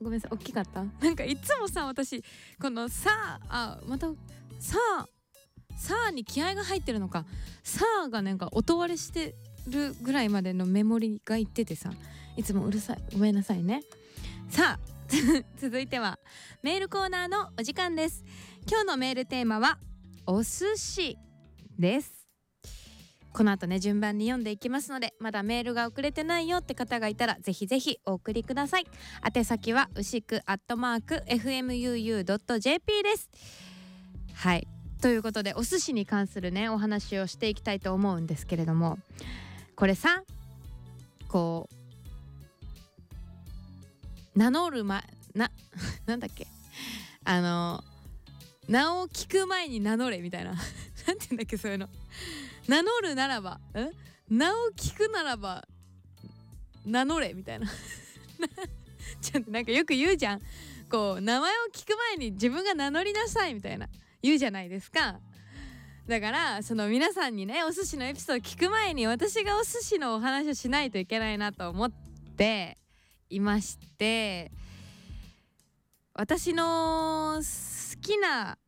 ごめんなさい、大きかった。なんかいつもさ、私このさまたさに気合が入ってるのか、さがなんか音割れしてるぐらいまでのメモリがいっててさ、いつもうるさい、ごめんなさいね。さあ続いてはメールコーナーのお時間です。今日のメールテーマはお寿司です。この後ね、順番に読んでいきますので、まだメールが送れてないよって方がいたらぜひぜひお送りください。宛先は牛久@fmuu.jp です。はい、ということでお寿司に関するねお話をしていきたいと思うんですけれども、これさ、こう名乗るなんだっけ、名を聞く前に名乗れみたいななんて言うんだっけ、そういうの。名乗るならば名を聞くならば名乗れみたいなちょっとなんかよく言うじゃん、こう名前を聞く前に自分が名乗りなさいみたいな言うじゃないですか。だからその皆さんにね、お寿司のエピソード聞く前に私がお寿司のお話をしないといけないなと思っていまして、私の好きな